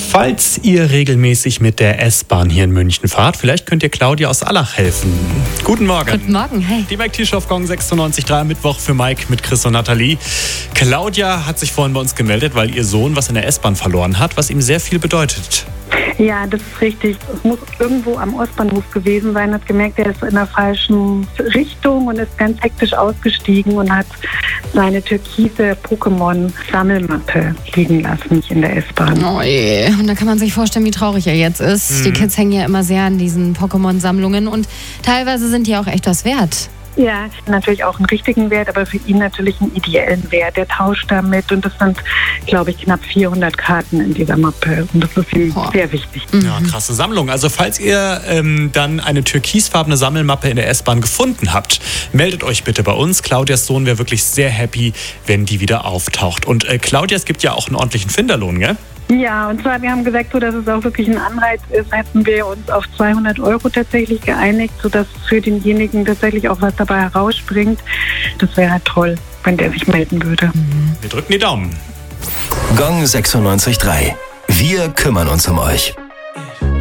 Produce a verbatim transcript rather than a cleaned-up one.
Falls ihr regelmäßig mit der S-Bahn hier in München fahrt, vielleicht könnt ihr Claudia aus Allach helfen. Guten Morgen. Guten Morgen, hey. Die Mike T-Show auf Gong sechsundneunzig Komma drei am Mittwoch für Mike mit Chris und Nathalie. Claudia hat sich vorhin bei uns gemeldet, weil ihr Sohn was in der S-Bahn verloren hat, was ihm sehr viel bedeutet. Ja, das ist richtig. Es muss irgendwo am Ostbahnhof gewesen sein. Hat gemerkt, er ist in der falschen Richtung und ist ganz hektisch ausgestiegen und hat seine türkise Pokémon-Sammelmappe liegen lassen in der S-Bahn. Oh je. Und da kann man sich vorstellen, wie traurig er jetzt ist. Mhm. Die Kids hängen ja immer sehr an diesen Pokémon-Sammlungen und teilweise sind die auch echt was wert. Ja, natürlich auch einen richtigen Wert, aber für ihn natürlich einen ideellen Wert. Der tauscht damit und das sind, glaube ich, knapp vierhundert Karten in dieser Mappe. Und das ist ihm oh. sehr wichtig. Ja, krasse Sammlung. Also falls ihr ähm, dann eine türkisfarbene Sammelmappe in der S-Bahn gefunden habt, meldet euch bitte bei uns. Claudias Sohn wäre wirklich sehr happy, wenn die wieder auftaucht. Und äh, Claudia, es gibt ja auch einen ordentlichen Finderlohn, gell? Ja, und zwar, wir haben gesagt, so dass es auch wirklich ein Anreiz ist, hätten wir uns auf zweihundert Euro tatsächlich geeinigt, sodass für denjenigen tatsächlich auch was dabei herausspringt. Das wäre halt toll, wenn der sich melden würde. Wir drücken die Daumen. Gong sechsundneunzig Komma drei. Wir kümmern uns um euch.